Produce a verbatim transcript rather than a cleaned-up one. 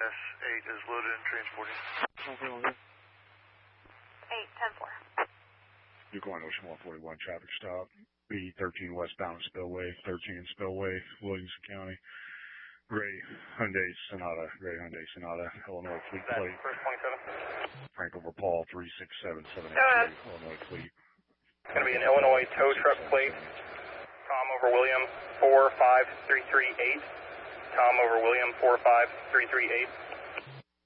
S eight is loaded and transporting. eight ten four. You're going Ocean one forty-one traffic stop. B thirteen westbound Spillway, thirteen Spillway, Williamson County. Gray Hyundai Sonata, Gray Hyundai Sonata, Illinois Fleet Plate. First twenty-seven. Frank over Paul, three six seven seven eight Uh, two, Illinois Fleet. It's going to be an Illinois tow truck plate. Tom over William, four five three three eight. Tom over William, four five three three eight.